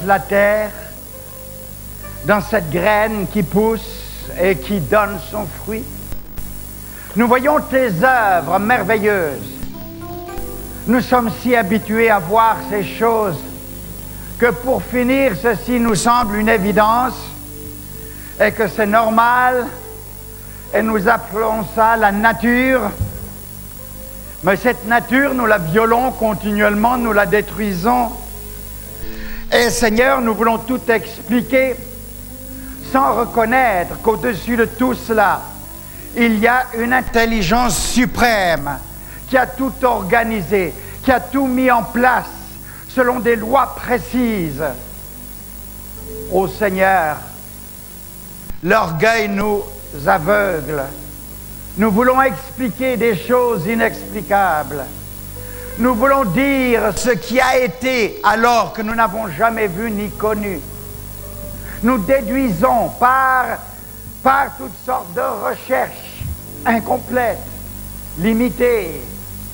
la terre, dans cette graine qui pousse et qui donne son fruit. Nous voyons tes œuvres merveilleuses. Nous sommes si habitués à voir ces choses que pour finir, ceci nous semble une évidence et que c'est normal et nous appelons ça la nature. Mais cette nature, nous la violons continuellement, nous la détruisons. Et Seigneur, nous voulons tout expliquer sans reconnaître qu'au-dessus de tout cela, il y a une intelligence suprême qui a tout organisé, qui a tout mis en place selon des lois précises. Ô Seigneur, l'orgueil nous aveugle. Nous voulons expliquer des choses inexplicables. Nous voulons dire ce qui a été alors que nous n'avons jamais vu ni connu. Nous déduisons par toutes sortes de recherches incomplètes, limitées.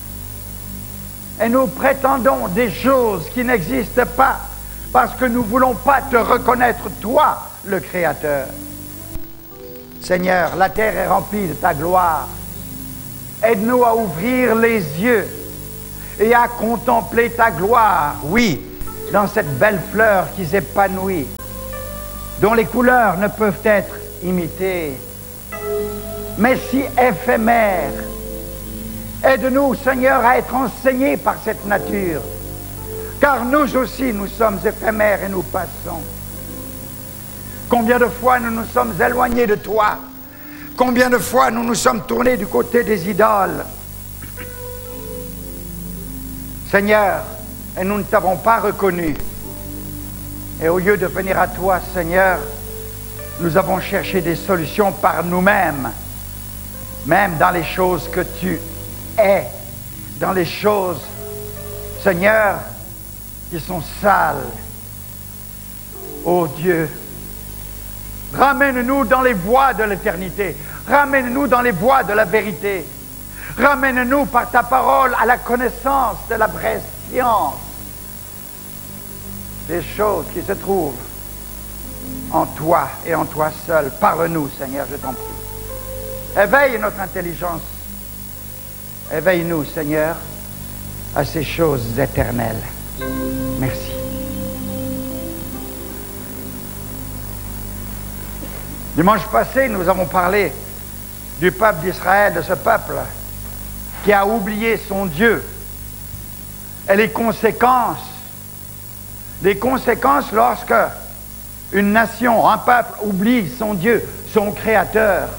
Et nous prétendons des choses qui n'existent pas parce que nous ne voulons pas te reconnaître, toi, le Créateur. Seigneur, la terre est remplie de ta gloire. Aide-nous à ouvrir les yeux et à contempler ta gloire, oui, dans cette belle fleur qui s'épanouit, dont les couleurs ne peuvent être imitées, mais si éphémères. Aide-nous, Seigneur, à être enseignés par cette nature, car nous aussi, nous sommes éphémères et nous passons. Combien de fois nous nous sommes éloignés de toi? Combien de fois nous nous sommes tournés du côté des idoles? Seigneur, et nous ne t'avons pas reconnu. Et au lieu de venir à toi, Seigneur, nous avons cherché des solutions par nous-mêmes, même dans les choses que tu es, dans les choses, Seigneur, qui sont sales. Ô Dieu, ramène-nous dans les voies de l'éternité. Ramène-nous dans les voies de la vérité. Ramène-nous par ta parole à la connaissance de la vraie science des choses qui se trouvent en toi et en toi seul. Parle-nous, Seigneur, je t'en prie. Éveille notre intelligence. Éveille-nous, Seigneur, à ces choses éternelles. Merci. Dimanche passé, nous avons parlé du peuple d'Israël, de ce peuple qui a oublié son Dieu et les conséquences lorsque une nation, un peuple oublie son Dieu, son Créateur.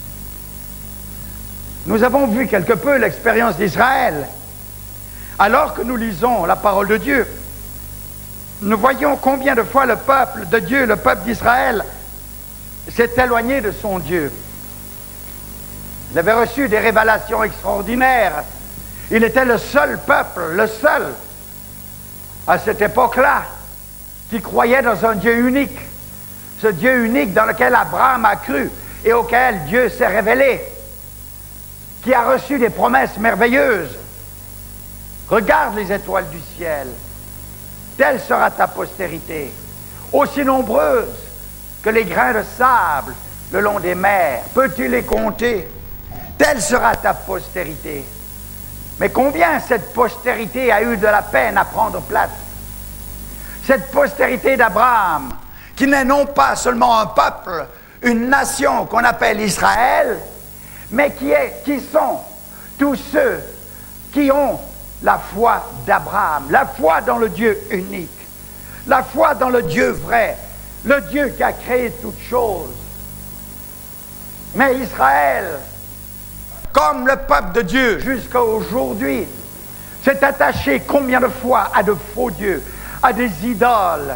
Nous avons vu quelque peu l'expérience d'Israël. Alors que nous lisons la parole de Dieu, nous voyons combien de fois le peuple de Dieu, le peuple d'Israël, s'est éloigné de son Dieu. Il avait reçu des révélations extraordinaires. Il était le seul peuple, le seul, à cette époque-là, qui croyait dans un Dieu unique. Ce Dieu unique dans lequel Abraham a cru et auquel Dieu s'est révélé, qui a reçu des promesses merveilleuses. Regarde les étoiles du ciel. Telle sera ta postérité, aussi nombreuse que les grains de sable le long des mers. Peux-tu les compter? Telle sera ta postérité. Mais combien cette postérité a eu de la peine à prendre place? Cette postérité d'Abraham, qui n'est non pas seulement un peuple, une nation qu'on appelle Israël, mais qui sont tous ceux qui ont la foi d'Abraham, la foi dans le Dieu unique, la foi dans le Dieu vrai, le Dieu qui a créé toutes choses. Mais Israël, comme le peuple de Dieu jusqu'à aujourd'hui, s'est attaché combien de fois à de faux dieux, à des idoles,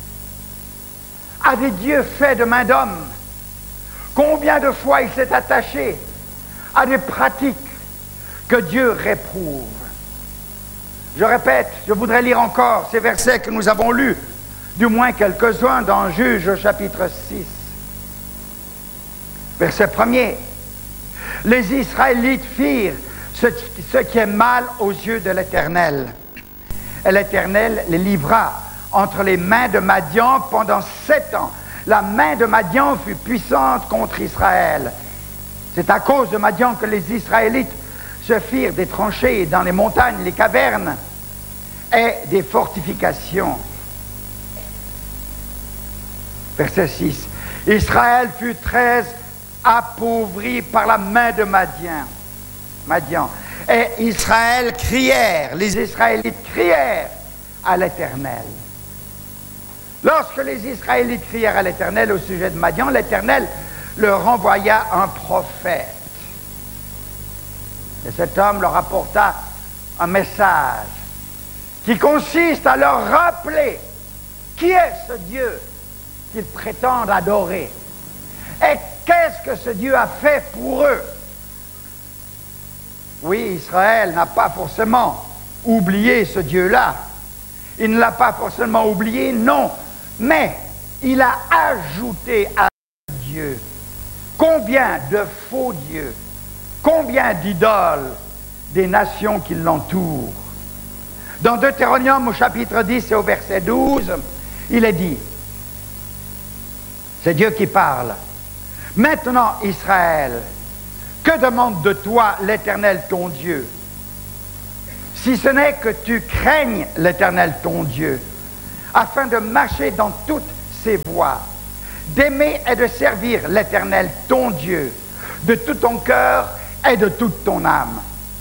à des dieux faits de main d'homme. Combien de fois il s'est attaché à des pratiques que Dieu réprouve. Je répète, je voudrais lire encore ces versets que nous avons lus, du moins quelques-uns dans Juges au chapitre 6. Verset 1er. Les Israélites firent ce qui est mal aux yeux de l'Éternel. Et l'Éternel les livra entre les mains de Madian pendant 7 ans. La main de Madian fut puissante contre Israël. C'est à cause de Madian que les Israélites se firent des tranchées dans les montagnes, les cavernes et des fortifications. Verset 6. Israël fut très appauvri par la main de Madian. Et Israël crièrent, les Israélites crièrent à l'Éternel. Lorsque les Israélites crièrent à l'Éternel au sujet de Madian, l'Éternel leur envoya un prophète. Et cet homme leur apporta un message qui consiste à leur rappeler qui est ce Dieu qu'ils prétendent adorer et qu'est-ce que ce Dieu a fait pour eux. Oui, Israël n'a pas forcément oublié ce Dieu-là. Il ne l'a pas forcément oublié, non. Mais il a ajouté à Dieu combien de faux dieux, combien d'idoles des nations qui l'entourent. Dans Deutéronome au chapitre 10 et au verset 12, il est dit, c'est Dieu qui parle. Maintenant, Israël, que demande de toi l'Éternel ton Dieu? Si ce n'est que tu craignes l'Éternel ton Dieu, afin de marcher dans toutes ses voies, d'aimer et de servir l'Éternel ton Dieu, de tout ton cœur et de toute ton âme.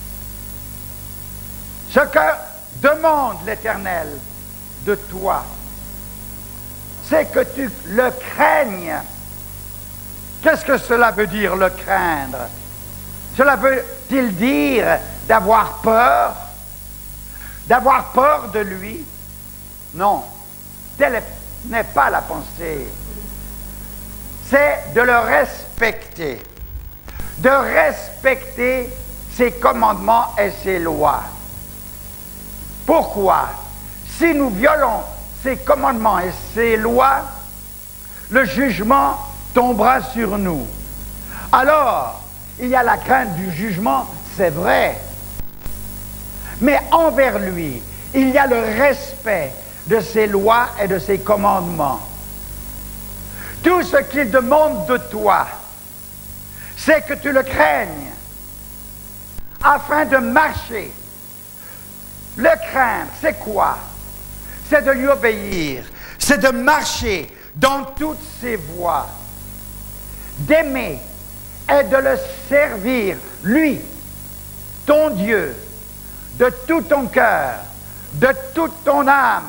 Ce que demande l'Éternel de toi, c'est que tu le craignes. Qu'est-ce que cela veut dire, le craindre? Cela veut-il dire d'avoir peur? D'avoir peur de lui? Non, telle n'est pas la pensée. C'est de le respecter. De respecter ses commandements et ses lois. Pourquoi? Si nous violons ses commandements et ses lois, le jugement tombera sur nous. Alors, il y a la crainte du jugement, c'est vrai. Mais envers lui, il y a le respect de ses lois et de ses commandements. Tout ce qu'il demande de toi, c'est que tu le craignes, afin de marcher. Le craindre, c'est quoi? C'est de lui obéir, c'est de marcher dans toutes ses voies, d'aimer et de le servir, lui, ton Dieu, de tout ton cœur, de toute ton âme.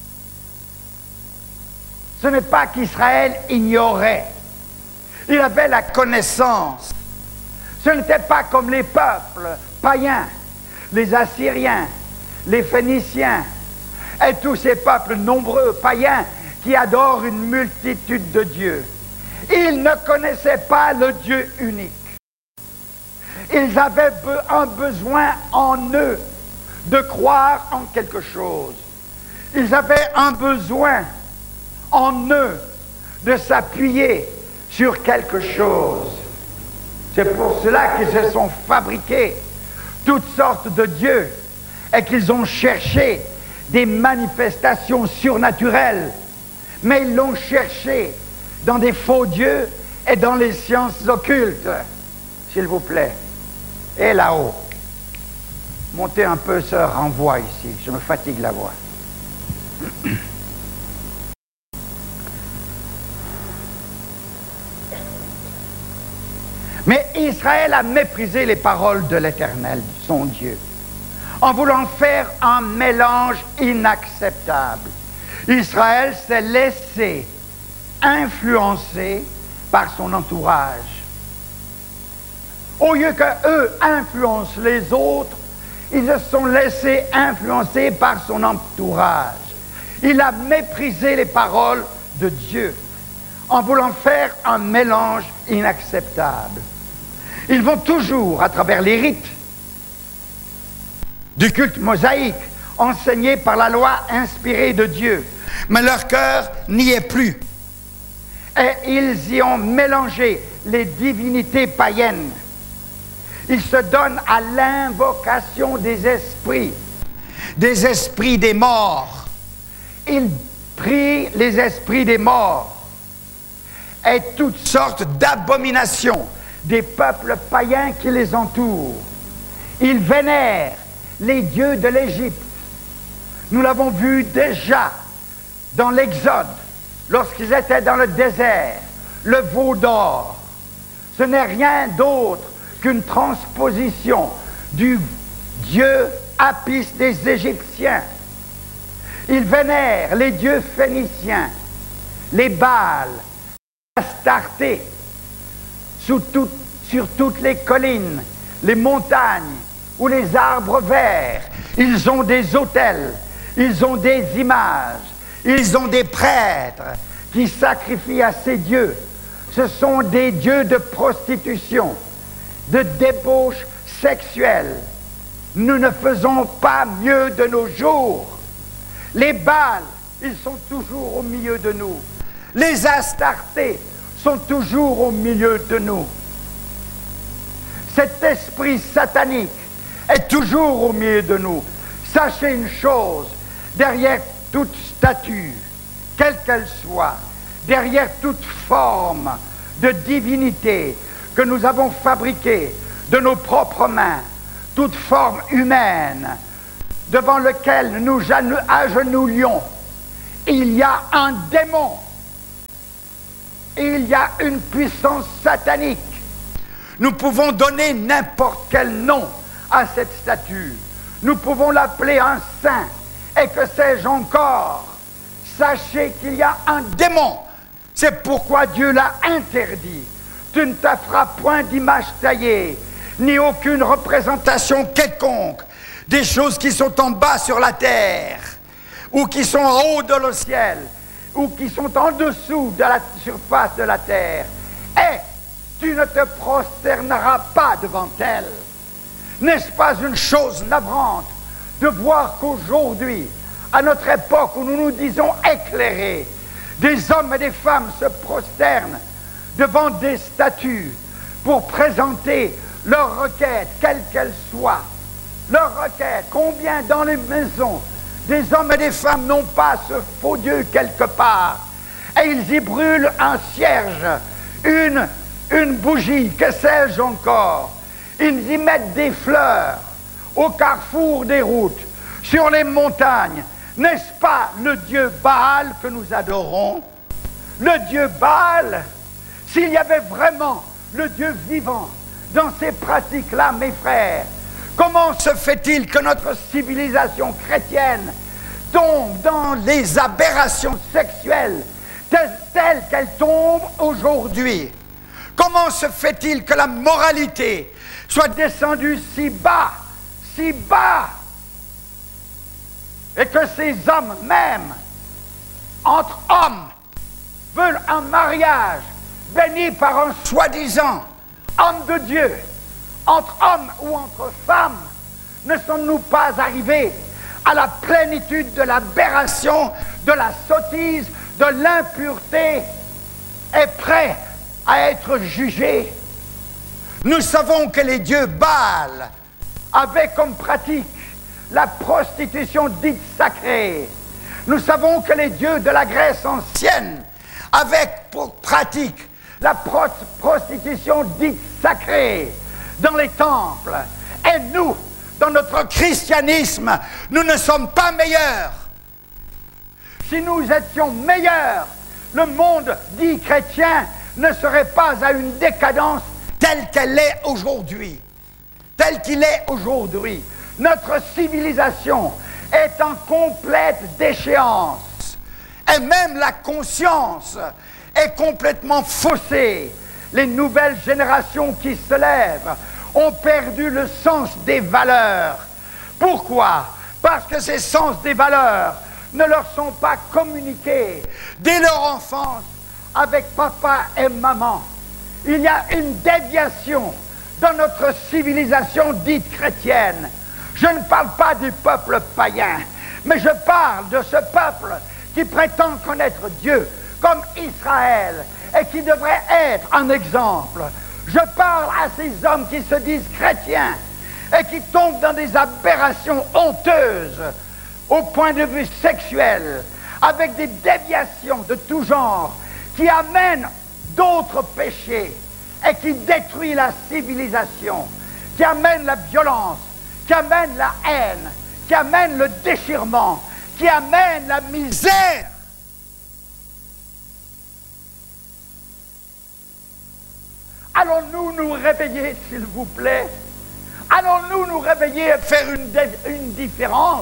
Ce n'est pas qu'Israël ignorait. Il avait la connaissance. Ce n'était pas comme les peuples païens, les Assyriens, les Phéniciens et tous ces peuples nombreux païens qui adorent une multitude de dieux. Ils ne connaissaient pas le Dieu unique. Ils avaient un besoin en eux de croire en quelque chose. Ils avaient un besoin en eux de s'appuyer sur quelque chose. C'est pour cela qu'ils se sont fabriqués toutes sortes de dieux et qu'ils ont cherché des manifestations surnaturelles. Mais ils l'ont cherché dans des faux dieux et dans les sciences occultes. S'il vous plaît. Et là-haut. Montez un peu ce renvoi ici. Je me fatigue la voix. Mais Israël a méprisé les paroles de l'Éternel, son Dieu, en voulant faire un mélange inacceptable. Israël s'est laissé influencer par son entourage. Au lieu qu'eux influencent les autres, ils se sont laissés influencer par son entourage. Il a méprisé les paroles de Dieu en voulant faire un mélange inacceptable. Ils vont toujours, à travers les rites du culte mosaïque, enseigné par la loi inspirée de Dieu, mais leur cœur n'y est plus. Et ils y ont mélangé les divinités païennes. Ils se donnent à l'invocation des esprits des morts. Ils prient les esprits des morts et toutes sortes d'abominations des peuples païens qui les entourent. Ils vénèrent les dieux de l'Égypte. Nous l'avons vu déjà dans l'Exode, lorsqu'ils étaient dans le désert, le veau d'or. Ce n'est rien d'autre qu'une transposition du dieu Apis des Égyptiens. Ils vénèrent les dieux phéniciens, les Baals, l'Astarté, sur toutes les collines, les montagnes ou les arbres verts. Ils ont des autels, ils ont des images, ils ont des prêtres qui sacrifient à ces dieux. Ce sont des dieux de prostitution, de débauche sexuelle. Nous ne faisons pas mieux de nos jours. Les Baals, ils sont toujours au milieu de nous. Les Astartés sont toujours au milieu de nous. Cet esprit satanique est toujours au milieu de nous. Sachez une chose, derrière toute statue, quelle qu'elle soit, derrière toute forme de divinité que nous avons fabriquée de nos propres mains, toute forme humaine devant lequel nous agenouillons, il y a un démon, il y a une puissance satanique. Nous pouvons donner n'importe quel nom à cette statue. Nous pouvons l'appeler un saint, et que sais-je encore. Sachez qu'il y a un démon. C'est pourquoi Dieu l'a interdit. Tu ne te feras point d'image taillée, ni aucune représentation quelconque des choses qui sont en bas sur la terre, ou qui sont en haut dans le ciel, ou qui sont en dessous de la surface de la terre. Et tu ne te prosterneras pas devant elles. N'est-ce pas une chose navrante de voir qu'aujourd'hui, à notre époque où nous nous disons éclairés, des hommes et des femmes se prosternent devant des statues pour présenter leurs requêtes, quelles qu'elles soient. Leurs requêtes, combien dans les maisons des hommes et des femmes n'ont pas ce faux Dieu quelque part, et ils y brûlent un cierge, une bougie, que sais-je encore. Ils y mettent des fleurs au carrefour des routes, sur les montagnes. N'est-ce pas le Dieu Baal que nous adorons? Le Dieu Baal, s'il y avait vraiment le Dieu vivant dans ces pratiques-là, mes frères, comment se fait-il que notre civilisation chrétienne tombe dans les aberrations sexuelles telles qu'elles tombent aujourd'hui? Comment se fait-il que la moralité soit descendue si bas, et que ces hommes même, entre hommes, veulent un mariage béni par un soi-disant homme de Dieu? Entre hommes ou entre femmes, ne sommes-nous pas arrivés à la plénitude de l'aberration, de la sottise, de l'impureté, et prêts à être jugés? Nous savons que les dieux Baal avaient comme pratique la prostitution dite sacrée. Nous savons que les dieux de la Grèce ancienne avaient pour pratique la prostitution dite sacrée dans les temples. Et nous, dans notre christianisme, nous ne sommes pas meilleurs. Si nous étions meilleurs, le monde dit chrétien ne serait pas à une décadence telle qu'elle est aujourd'hui. Tel qu'il est aujourd'hui. Notre civilisation est en complète déchéance. Et même la conscience est complètement faussée. Les nouvelles générations qui se lèvent ont perdu le sens des valeurs. Pourquoi? Parce que ces sens des valeurs ne leur sont pas communiqués dès leur enfance avec papa et maman. Il y a une déviation dans notre civilisation dite chrétienne. Je ne parle pas du peuple païen, mais je parle de ce peuple qui prétend connaître Dieu comme Israël et qui devrait être un exemple. Je parle à ces hommes qui se disent chrétiens et qui tombent dans des aberrations honteuses au point de vue sexuel, avec des déviations de tout genre, qui amènent d'autres péchés et qui détruisent la civilisation, qui amènent la violence, qui amènent la haine, qui amènent le déchirement, qui amènent la misère. Allons-nous nous réveiller, s'il vous plaît? Allons-nous nous réveiller et faire une différence?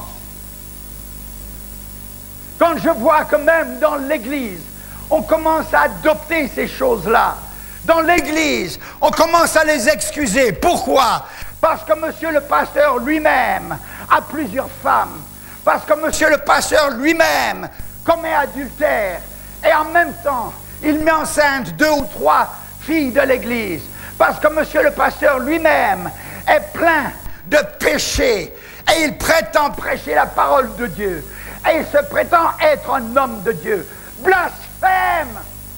Quand je vois que même dans l'Église, on commence à adopter ces choses-là. Dans l'Église, on commence à les excuser. Pourquoi? Parce que monsieur le pasteur lui-même a plusieurs femmes. Parce que monsieur le pasteur lui-même commet adultère. Et en même temps, il met enceinte 2 ou 3 filles de l'Église. Parce que monsieur le pasteur lui-même est plein de péchés. Et il prétend prêcher la parole de Dieu. Et il se prétend être un homme de Dieu. Blasphème!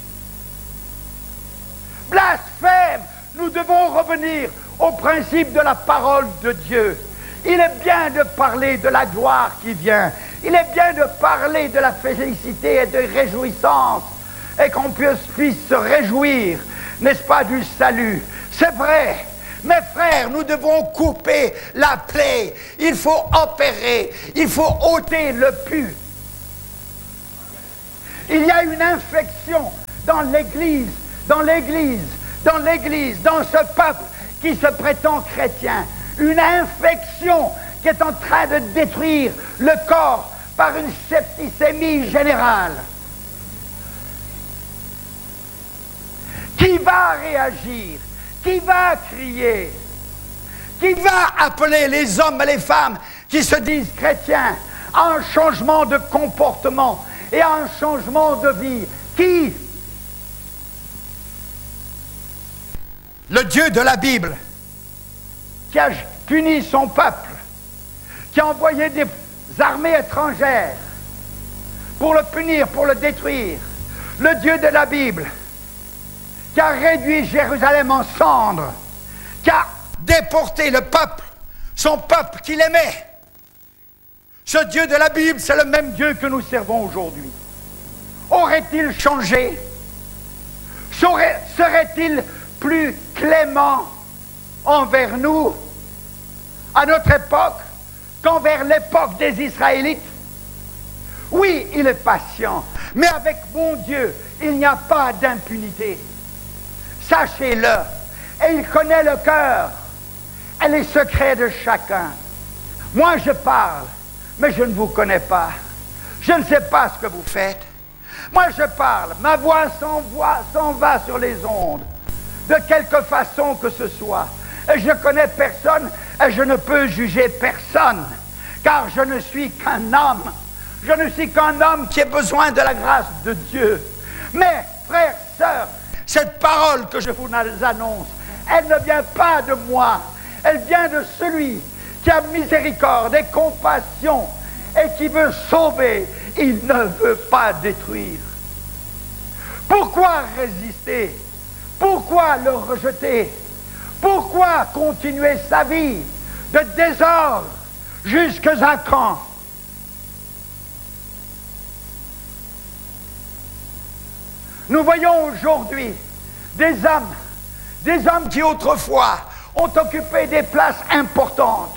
Blasphème! Nous devons revenir au principe de la parole de Dieu. Il est bien de parler de la gloire qui vient. Il est bien de parler de la félicité et de réjouissance. Et qu'on puisse se réjouir, n'est-ce pas, du salut. C'est vrai. Mes frères, nous devons couper la plaie. Il faut opérer. Il faut ôter le pus. Il y a une infection dans l'Église, dans ce peuple qui se prétend chrétien. Une infection qui est en train de détruire le corps par une septicémie générale. Qui va réagir? Qui va crier? Qui va appeler les hommes et les femmes qui se disent chrétiens à un changement de comportement et à un changement de vie? Qui? Le Dieu de la Bible, qui a puni son peuple, qui a envoyé des armées étrangères pour le punir, pour le détruire. Le Dieu de la Bible, qui a réduit Jérusalem en cendres, qui a déporté le peuple, son peuple qu'il aimait. Ce Dieu de la Bible, c'est le même Dieu que nous servons aujourd'hui. Aurait-il changé? Serait-il plus clément envers nous à notre époque qu'envers l'époque des Israélites? Oui, il est patient, mais avec mon Dieu, il n'y a pas d'impunité. Sachez-le, et il connaît le cœur et les secrets de chacun. Moi, je parle, mais je ne vous connais pas. Je ne sais pas ce que vous faites. Moi, je parle, ma voix s'en va sur les ondes, de quelque façon que ce soit. Et je connais personne, et je ne peux juger personne, car je ne suis qu'un homme. Je ne suis qu'un homme qui a besoin de la grâce de Dieu. Mais, frères, sœurs, cette parole que je vous annonce, elle ne vient pas de moi. Elle vient de celui qui a miséricorde et compassion et qui veut sauver. Il ne veut pas détruire. Pourquoi résister? Pourquoi le rejeter? Pourquoi continuer sa vie de désordre jusqu'à quand? Nous voyons aujourd'hui des hommes qui autrefois ont occupé des places importantes,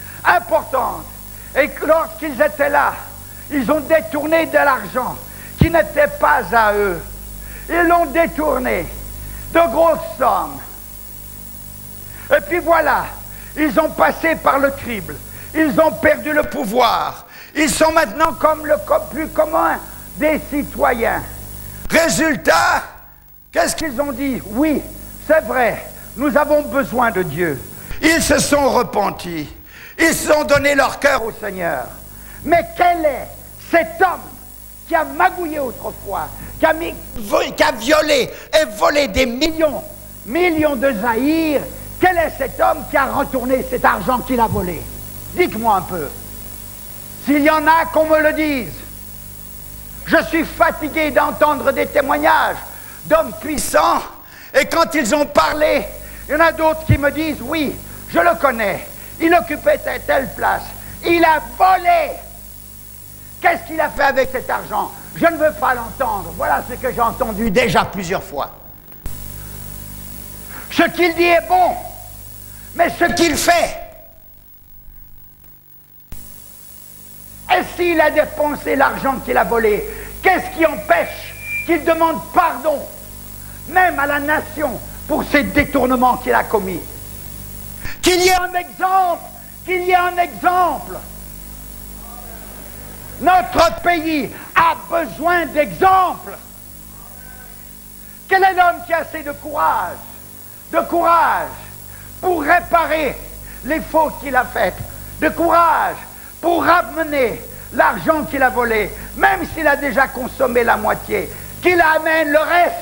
et que lorsqu'ils étaient là, ils ont détourné de l'argent qui n'était pas à eux. Ils l'ont détourné de grosses sommes. Et puis voilà, ils ont passé par le crible, ils ont perdu le pouvoir, ils sont maintenant comme le plus commun des citoyens. Résultat, qu'est-ce qu'ils ont dit? Oui, c'est vrai, nous avons besoin de Dieu. Ils se sont repentis, ils se sont donné leur cœur au Seigneur. Mais quel est cet homme qui a magouillé autrefois, qui a violé et volé des millions de zaïrs? Quel est cet homme qui a retourné cet argent qu'il a volé? Dites-moi un peu. S'il y en a, qu'on me le dise. Je suis fatigué d'entendre des témoignages d'hommes puissants, et quand ils ont parlé, il y en a d'autres qui me disent, oui, je le connais, il occupait telle place, il a volé Qu'est-ce qu'il a fait avec cet argent? Je ne veux pas l'entendre. Voilà ce que j'ai entendu déjà plusieurs fois. Ce qu'il dit est bon, mais ce qu'il fait, et s'il a dépensé l'argent qu'il a volé, qu'est-ce qui empêche qu'il demande pardon, même à la nation, pour ces détournements qu'il a commis? Qu'il y ait un exemple, qu'il y ait un exemple. Notre pays a besoin d'exemples. Quel est l'homme qui a assez de courage pour réparer les fautes qu'il a faites, de courage pour ramener l'argent qu'il a volé, même s'il a déjà consommé la moitié, qu'il amène le reste?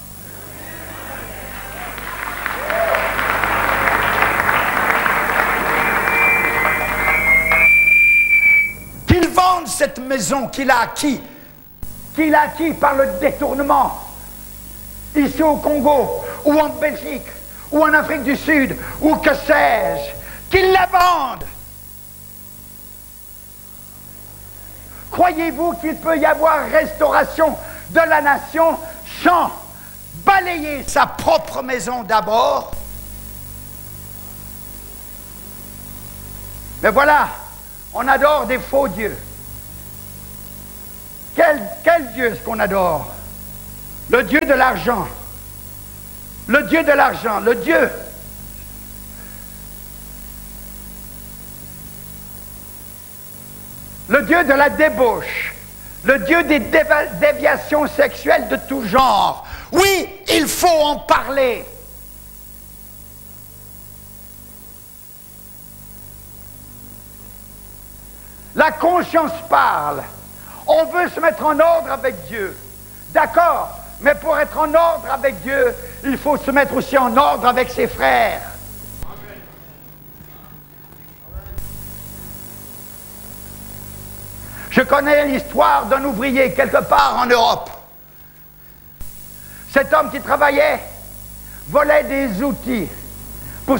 Qu'il vende cette maison qu'il a acquis par le détournement, ici au Congo, ou en Belgique, ou en Afrique du Sud, ou que sais-je, qu'il la vende. Croyez-vous qu'il peut y avoir restauration de la nation sans balayer sa propre maison d'abord? Mais voilà, on adore des faux dieux. Quel Dieu est-ce qu'on adore? Le Dieu de l'argent. Le Dieu de l'argent, le Dieu de la débauche, le Dieu des déviations sexuelles de tout genre. Oui, il faut en parler. La conscience parle. On veut se mettre en ordre avec Dieu. D'accord, mais pour être en ordre avec Dieu, il faut se mettre aussi en ordre avec ses frères. Je connais l'histoire d'un ouvrier quelque part en Europe. Cet homme qui travaillait volait des outils pour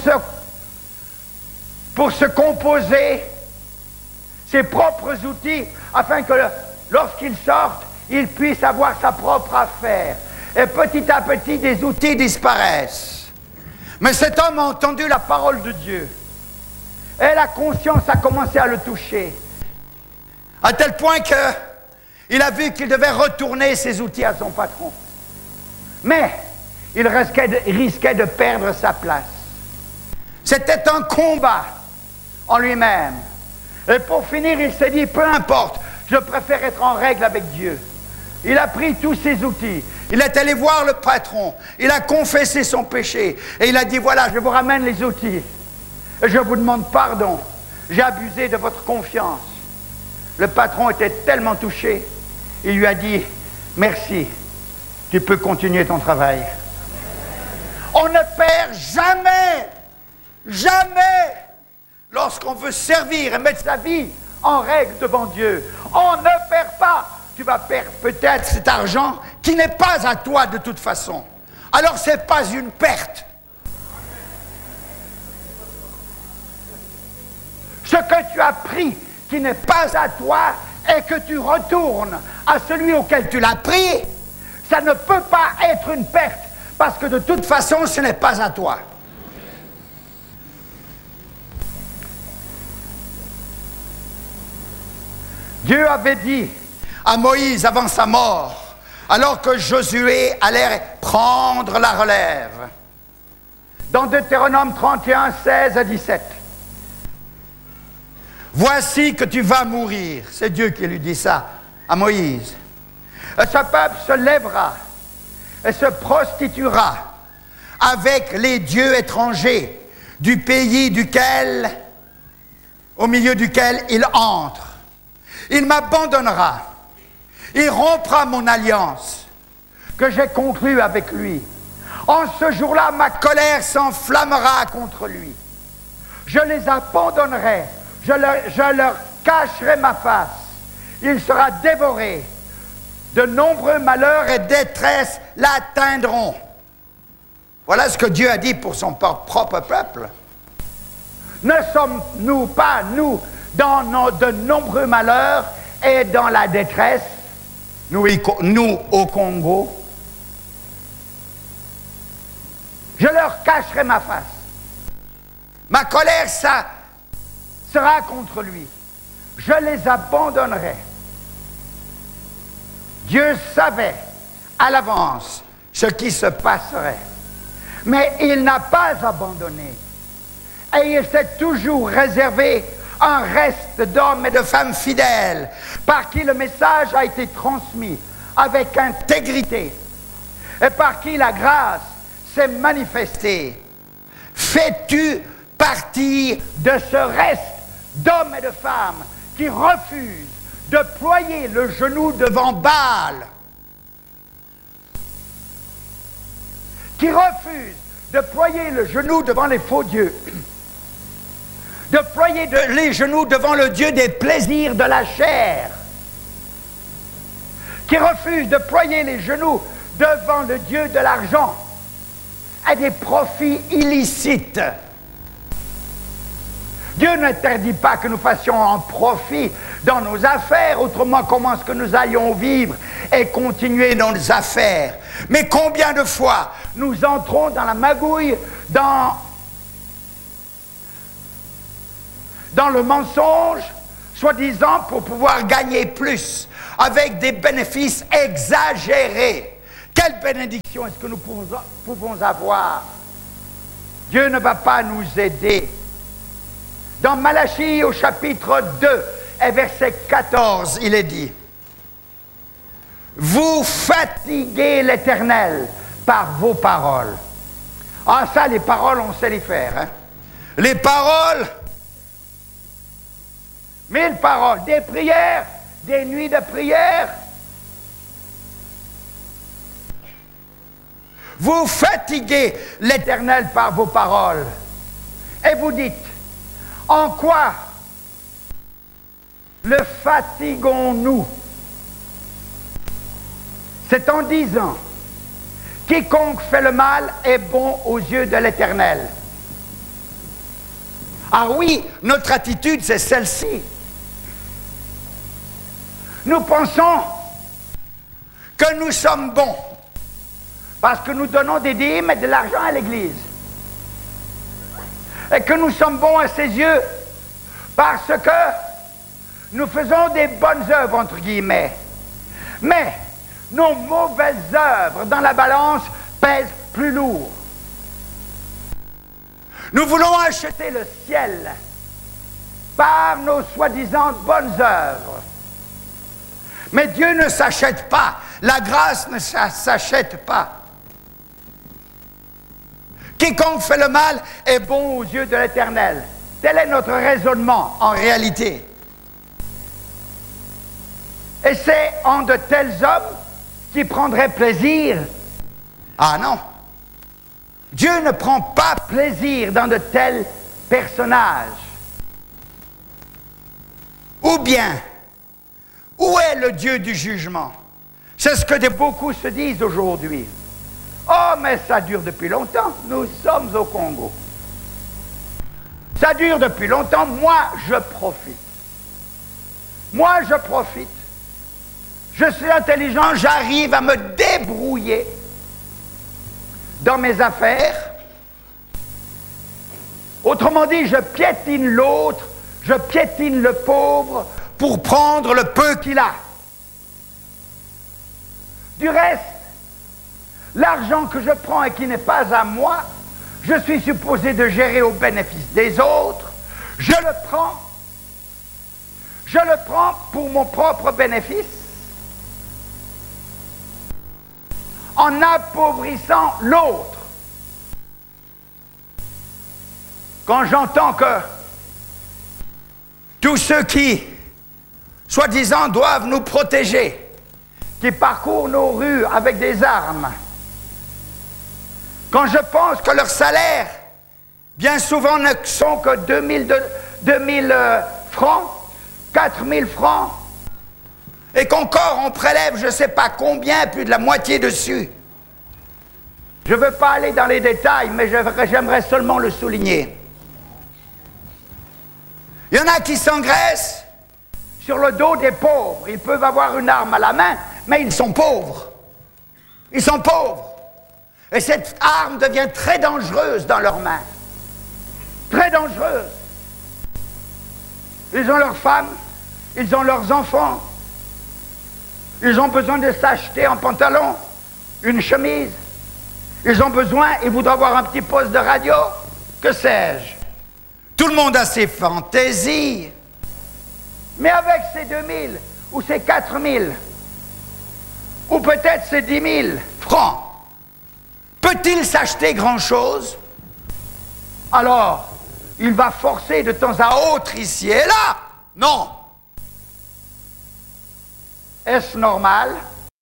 se composer ses propres outils afin que lorsqu'il sorte, il puisse avoir sa propre affaire. Et petit à petit, des outils disparaissent. Mais cet homme a entendu la parole de Dieu. Et la conscience a commencé à le toucher. À tel point qu'il a vu qu'il devait retourner ses outils à son patron. Mais il risquait de perdre sa place. C'était un combat en lui-même. Et pour finir, il s'est dit, peu importe, je préfère être en règle avec Dieu. Il a pris tous ses outils. Il est allé voir le patron. Il a confessé son péché. Et il a dit, voilà, je vous ramène les outils. Et je vous demande pardon. J'ai abusé de votre confiance. Le patron était tellement touché. Il lui a dit, merci. Tu peux continuer ton travail. On ne perd jamais, lorsqu'on veut servir et mettre sa vie en règle devant Dieu. On ne perd pas. Tu vas perdre peut-être cet argent qui n'est pas à toi de toute façon. Alors ce n'est pas une perte. Ce que tu as pris qui n'est pas à toi et que tu retournes à celui auquel tu l'as pris, ça ne peut pas être une perte parce que de toute façon ce n'est pas à toi. Dieu avait dit à Moïse avant sa mort, alors que Josué allait prendre la relève, dans Deutéronome 31, 16 à 17. Voici que tu vas mourir. C'est Dieu qui lui dit ça à Moïse. Et ce peuple se lèvera et se prostituera avec les dieux étrangers du pays au milieu duquel il entre. Il m'abandonnera. Il rompra mon alliance que j'ai conclue avec lui. En ce jour-là, ma colère s'enflammera contre lui. Je les abandonnerai. Je leur cacherai ma face. Il sera dévoré. De nombreux malheurs et détresses l'atteindront. Voilà ce que Dieu a dit pour son propre peuple. Ne sommes-nous pas, nous, dans de nombreux malheurs est dans la détresse, nous au Congo, je leur cacherai ma face. Ma colère, ça sera contre lui. Je les abandonnerai. Dieu savait à l'avance ce qui se passerait. Mais il n'a pas abandonné. Et il s'est toujours réservé un reste d'hommes et de femmes fidèles par qui le message a été transmis avec intégrité et par qui la grâce s'est manifestée. Fais-tu partie de ce reste d'hommes et de femmes qui refusent de ployer le genou devant Baal, qui refusent de ployer le genou devant les faux dieux, de ployer les genoux devant le Dieu des plaisirs de la chair, qui refusent de ployer les genoux devant le Dieu de l'argent et des profits illicites. Dieu n'interdit pas que nous fassions un profit dans nos affaires, autrement comment est-ce que nous allions vivre et continuer nos affaires? Mais combien de fois nous entrons dans la magouille, dans le mensonge, soi-disant pour pouvoir gagner plus, avec des bénéfices exagérés. Quelle bénédiction est-ce que nous pouvons avoir? Dieu ne va pas nous aider. Dans Malachie au chapitre 2 et verset 14, il est dit: vous fatiguez l'Éternel par vos paroles. Ah ça, les paroles, on sait les faire. Hein? Les paroles, 1000 paroles, des prières, des nuits de prière. Vous fatiguez l'Éternel par vos paroles. Et vous dites: en quoi le fatiguons-nous? C'est en disant: quiconque fait le mal est bon aux yeux de l'Éternel. Ah oui, notre attitude, c'est celle-ci. Nous pensons que nous sommes bons parce que nous donnons des dîmes et de l'argent à l'Église. Et que nous sommes bons à ses yeux parce que nous faisons des bonnes œuvres, entre guillemets. Mais nos mauvaises œuvres dans la balance pèsent plus lourd. Nous voulons acheter le ciel par nos soi-disant bonnes œuvres. Mais Dieu ne s'achète pas. La grâce ne s'achète pas. Quiconque fait le mal est bon aux yeux de l'Éternel. Tel est notre raisonnement en réalité. Et c'est en de tels hommes qui prendraient plaisir. Ah non. Dieu ne prend pas plaisir dans de tels personnages. Ou bien, où est le Dieu du jugement? C'est ce que beaucoup se disent aujourd'hui. Oh, mais ça dure depuis longtemps. Nous sommes au Congo. Ça dure depuis longtemps. Moi, je profite. Moi, je profite. Je suis intelligent, j'arrive à me débrouiller dans mes affaires. Autrement dit, je piétine l'autre, je piétine le pauvre pour prendre le peu qu'il a. Du reste, l'argent que je prends et qui n'est pas à moi, je suis supposé de gérer au bénéfice des autres. Je le prends pour mon propre bénéfice, en appauvrissant l'autre. Quand j'entends que tous ceux qui, soi-disant, doivent nous protéger, qui parcourent nos rues avec des armes, quand je pense que leurs salaires, bien souvent, ne sont que 2000 francs, 4000 francs, et qu'encore on prélève je ne sais pas combien, plus de la moitié dessus. Je ne veux pas aller dans les détails, mais j'aimerais seulement le souligner. Il y en a qui s'engraissent sur le dos des pauvres. Ils peuvent avoir une arme à la main, mais ils sont pauvres. Ils sont pauvres. Et cette arme devient très dangereuse dans leurs mains. Très dangereuse. Ils ont leurs femmes, ils ont leurs enfants. Ils ont besoin de s'acheter un pantalon, une chemise. Ils ont besoin, ils voudraient avoir un petit poste de radio. Que sais-je? Tout le monde a ses fantaisies. Mais avec ces 2000 ou ces 4000, ou peut-être ces 10 000 francs, peut-il s'acheter grand-chose? Alors, il va forcer de temps à autre ici et là? Non. Est-ce normal?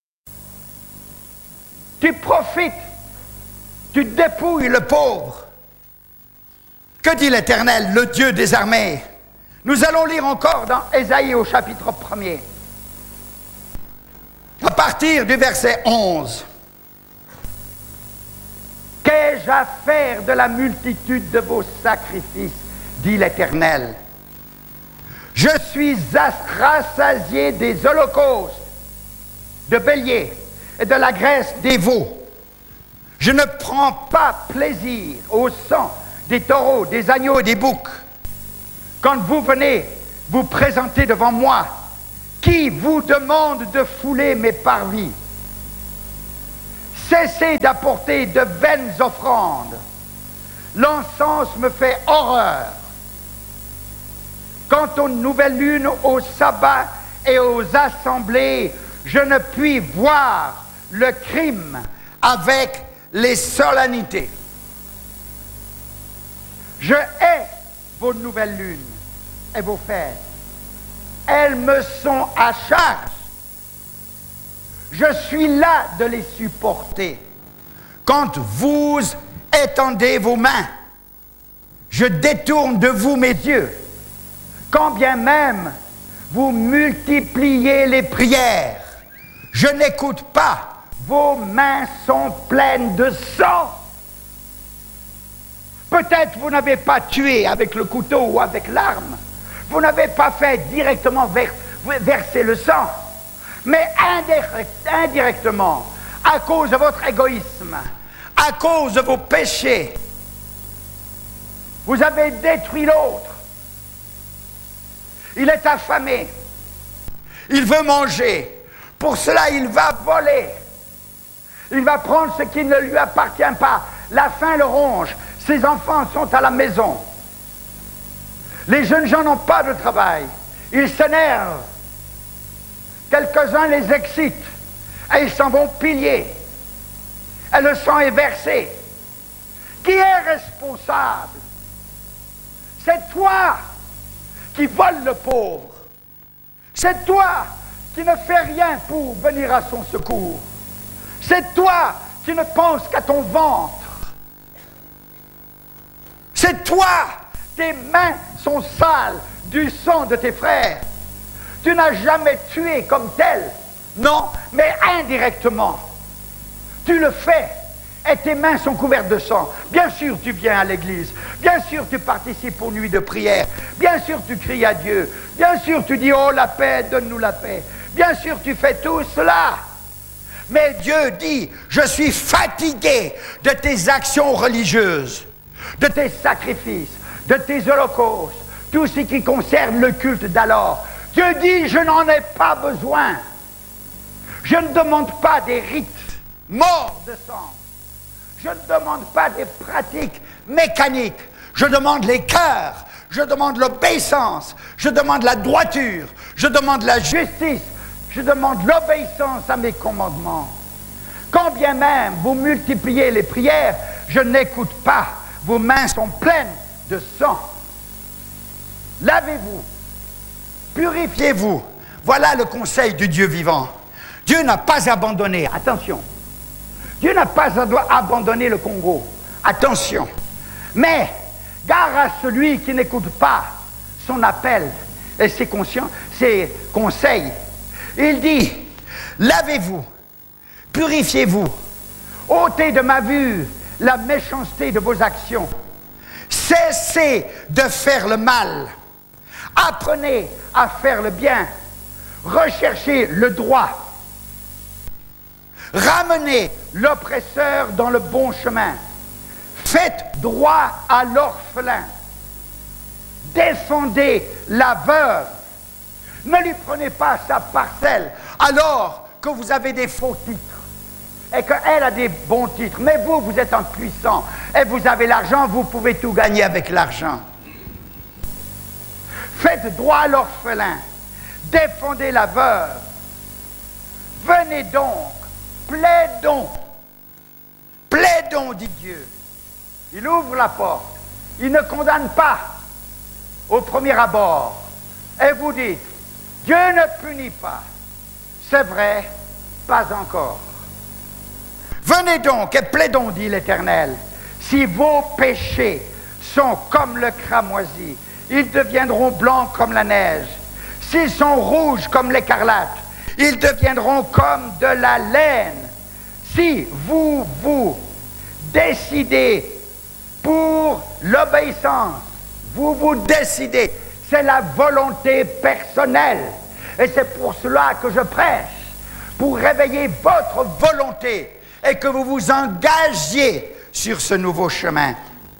Tu profites, tu dépouilles le pauvre. Que dit l'Éternel, le Dieu des armées? Nous allons lire encore dans Ésaïe au chapitre 1er, à partir du verset 11. Qu'ai-je à faire de la multitude de vos sacrifices, dit l'Éternel? Je suis rassasié des holocaustes, de béliers et de la graisse des veaux. Je ne prends pas plaisir au sang des taureaux, des agneaux et des boucs. Quand vous venez vous présenter devant moi, qui vous demande de fouler mes parvis? Cessez d'apporter de vaines offrandes. L'encens me fait horreur. Quant aux nouvelles lunes, au sabbat et aux assemblées, je ne puis voir le crime avec les solennités. Je hais vos nouvelles lunes et vos fêtes. Elles me sont à charge. Je suis là de les supporter. Quand vous étendez vos mains, je détourne de vous mes yeux. Quand bien même vous multipliez les prières, je n'écoute pas. Vos mains sont pleines de sang. Peut-être vous n'avez pas tué avec le couteau ou avec l'arme. Vous n'avez pas fait directement verser le sang. Mais indirectement, à cause de votre égoïsme, à cause de vos péchés, vous avez détruit l'autre. Il est affamé. Il veut manger. Pour cela, il va voler. Il va prendre ce qui ne lui appartient pas. La faim le ronge. Ses enfants sont à la maison. Les jeunes gens n'ont pas de travail. Ils s'énervent. Quelques-uns les excitent. Et ils s'en vont piller. Et le sang est versé. Qui est responsable? C'est toi qui vole le pauvre. C'est toi qui ne fais rien pour venir à son secours. C'est toi qui ne penses qu'à ton ventre. C'est toi, tes mains sont sales du sang de tes frères. Tu n'as jamais tué comme tel, non, mais indirectement. Tu le fais et tes mains sont couvertes de sang. Bien sûr, tu viens à l'église. Bien sûr, tu participes aux nuits de prière. Bien sûr, tu cries à Dieu. Bien sûr, tu dis « Oh, la paix, donne-nous la paix ». Bien sûr, tu fais tout cela. Mais Dieu dit « Je suis fatigué de tes actions religieuses, de tes sacrifices, de tes holocaustes, tout ce qui concerne le culte d'alors. » Dieu dit « Je n'en ai pas besoin. Je ne demande pas des rites morts de sang. Je ne demande pas des pratiques mécaniques. Je demande les cœurs. Je demande l'obéissance. Je demande la droiture. Je demande la justice. Je demande l'obéissance à mes commandements. Quand bien même vous multipliez les prières, je n'écoute pas. Vos mains sont pleines de sang. Lavez-vous. Purifiez-vous. Voilà le conseil du Dieu vivant. Dieu n'a pas abandonné. Attention. Dieu n'a pas abandonné le Congo. Attention. Mais, gare à celui qui n'écoute pas son appel et ses conseils. Il dit, lavez-vous, purifiez-vous, ôtez de ma vue la méchanceté de vos actions. Cessez de faire le mal. Apprenez à faire le bien. Recherchez le droit. Ramenez l'oppresseur dans le bon chemin. Faites droit à l'orphelin. Défendez la veuve. Ne lui prenez pas sa parcelle alors que vous avez des faux titres et qu'elle a des bons titres. Mais vous, vous êtes un puissant et vous avez l'argent, vous pouvez tout gagner avec l'argent. Faites droit à l'orphelin. Défendez la veuve. Venez donc, plaidons. Plaidons, dit Dieu. Il ouvre la porte. Il ne condamne pas au premier abord. Et vous dites, Dieu ne punit pas. C'est vrai, pas encore. Venez donc et plaidons, dit l'Éternel. Si vos péchés sont comme le cramoisi, ils deviendront blancs comme la neige. S'ils sont rouges comme l'écarlate, ils deviendront comme de la laine. Si vous vous décidez pour l'obéissance, vous vous décidez, c'est la volonté personnelle. Et c'est pour cela que je prêche, pour réveiller votre volonté et que vous vous engagiez sur ce nouveau chemin.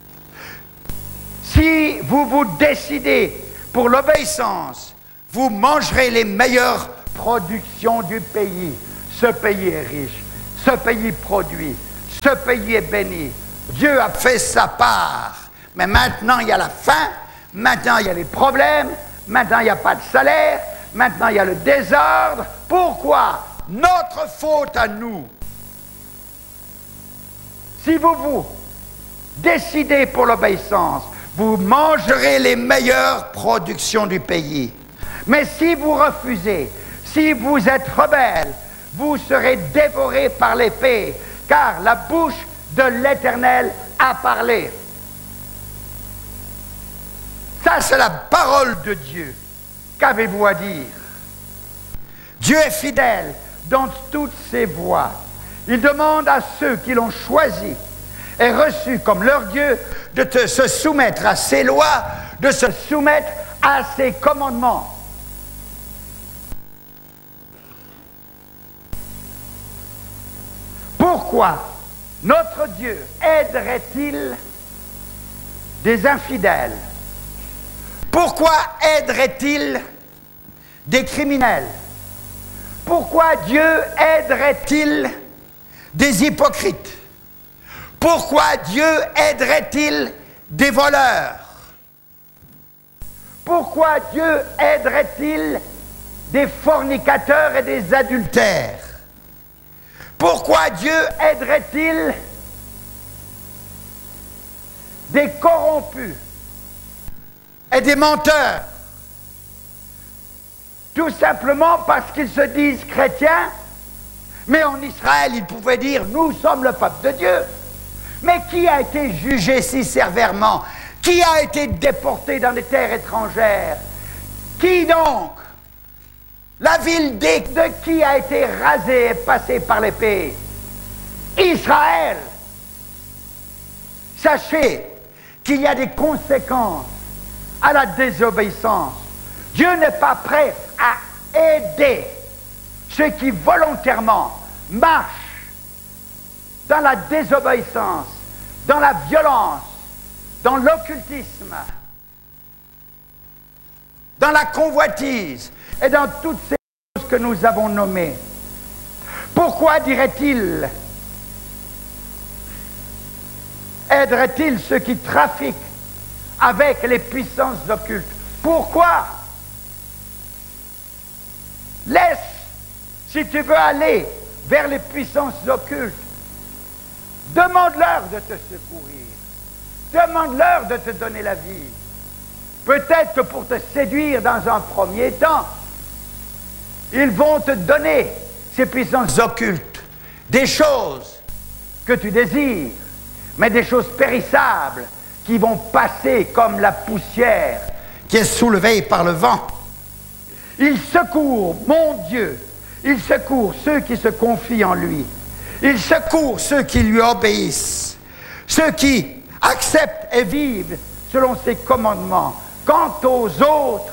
Si vous vous décidez pour l'obéissance, vous mangerez les meilleures productions du pays. Ce pays est riche, ce pays produit, ce pays est béni. Dieu a fait sa part, mais maintenant il y a la faim, maintenant il y a les problèmes, maintenant il n'y a pas de salaire, maintenant il y a le désordre. Pourquoi? Notre faute à nous. Si vous vous décidez pour l'obéissance, vous mangerez les meilleures productions du pays. Mais si vous refusez, si vous êtes rebelle, vous serez dévorés par l'épée, car la bouche de l'Éternel a parlé. Ça, c'est la parole de Dieu. Qu'avez-vous à dire? Dieu est fidèle dans toutes ses voies. Il demande à ceux qui l'ont choisi et reçu comme leur Dieu de se soumettre à ses lois, de se soumettre à ses commandements. Pourquoi notre Dieu aiderait-il des infidèles? Pourquoi aiderait-il des criminels? Pourquoi Dieu aiderait-il des hypocrites? Pourquoi Dieu aiderait-il des voleurs? Pourquoi Dieu aiderait-il des fornicateurs et des adultères? Pourquoi Dieu aiderait-il des corrompus et des menteurs? Tout simplement parce qu'ils se disent chrétiens, mais en Israël, ils pouvaient dire « Nous sommes le peuple de Dieu ». Mais qui a été jugé si sévèrement? Qui a été déporté dans des terres étrangères? Qui donc? La ville de qui a été rasée et passée par l'épée? Israël. Sachez qu'il y a des conséquences à la désobéissance. Dieu n'est pas prêt à aider ceux qui volontairement marchent dans la désobéissance, dans la violence, dans l'occultisme, dans la convoitise et dans toutes ces choses que nous avons nommées. Pourquoi dirait-il, aiderait-il ceux qui trafiquent avec les puissances occultes? Pourquoi? Laisse, si tu veux aller vers les puissances occultes, demande-leur de te secourir. Demande-leur de te donner la vie. Peut-être que pour te séduire dans un premier temps, ils vont te donner ces puissances occultes, des choses que tu désires, mais des choses périssables qui vont passer comme la poussière qui est soulevée par le vent. Il secourt, mon Dieu, il secourt ceux qui se confient en lui. Il secourt ceux qui lui obéissent, ceux qui acceptent et vivent selon ses commandements. Quant aux autres,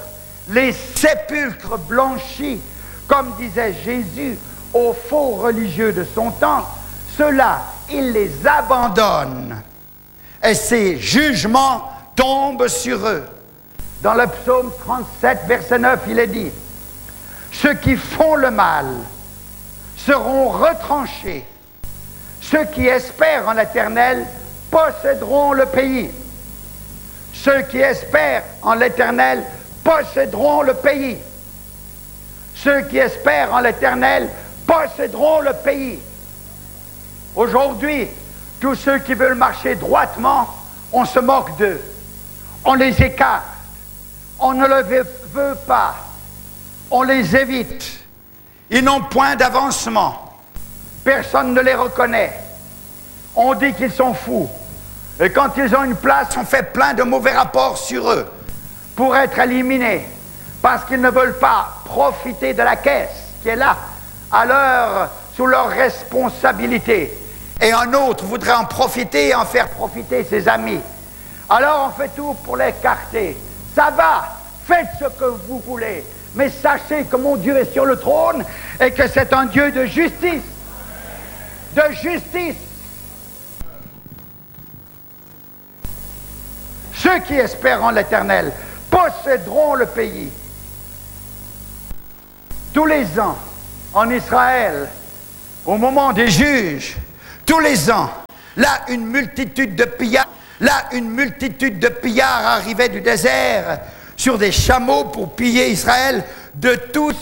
les sépulcres blanchis, comme disait Jésus aux faux religieux de son temps, ceux-là, il les abandonne et ces jugements tombent sur eux. Dans le psaume 37, verset 9, il est dit « Ceux qui font le mal seront retranchés. Ceux qui espèrent en l'Éternel posséderont le pays. » Ceux qui espèrent en l'Éternel posséderont le pays. Ceux qui espèrent en l'Éternel posséderont le pays. Aujourd'hui, tous ceux qui veulent marcher droitement, on se moque d'eux. On les écarte. On ne le veut pas. On les évite. Ils n'ont point d'avancement. Personne ne les reconnaît. On dit qu'ils sont fous. Et quand ils ont une place, on fait plein de mauvais rapports sur eux pour être éliminés. Parce qu'ils ne veulent pas profiter de la caisse qui est là, sous leur responsabilité. Et un autre voudrait en profiter et en faire profiter ses amis. Alors on fait tout pour l'écarter. Ça va, faites ce que vous voulez. Mais sachez que mon Dieu est sur le trône et que c'est un Dieu de justice. De justice. Ceux qui espèrent en l'Éternel posséderont le pays. Tous les ans, en Israël, au moment des juges, tous les ans, là, une multitude de pillards arrivaient du désert sur des chameaux pour piller Israël de tout